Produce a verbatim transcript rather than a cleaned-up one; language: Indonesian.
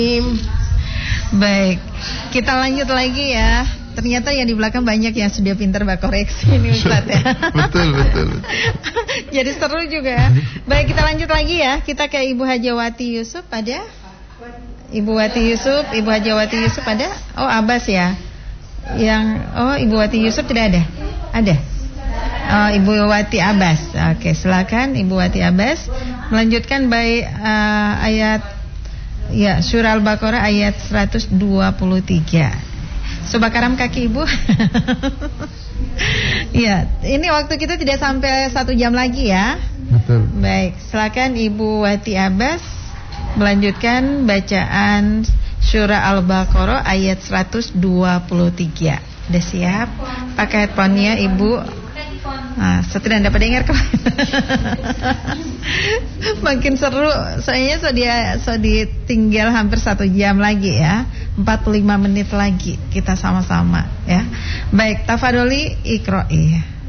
Baik, kita lanjut lagi ya. Ternyata yang di belakang banyak yang sudah pintar bak koreksi ini Ustaz ya. Betul, betul. Jadi seru juga. Baik, kita lanjut lagi ya. Kita ke Ibu Hajawati Yusuf, ada? Ibu Wati Yusuf, Ibu Hajawati Yusuf ada? Oh, Abbas ya. Yang oh, Ibu Wati Yusuf tidak ada? Ada. Oh, Ibu Wati Abbas. Oke, silakan Ibu Wati Abbas melanjutkan baik uh, ayat ya surah Al-Baqarah ayat seratus dua puluh tiga. Coba karam kaki Ibu. Ya, ini waktu kita tidak sampai satu jam lagi ya. Betul. Baik, silakan Ibu Wati Abbas melanjutkan bacaan surah Al-Baqarah ayat seratus dua puluh tiga. Sudah siap? Pakai headphone-nya Ibu. Nah, setelah dapat dengar kok. Makin seru. Soalnya so dia so ditinggal hampir satu jam lagi ya. empat puluh lima menit lagi kita sama-sama ya. Baik, tafadholi iqra'i.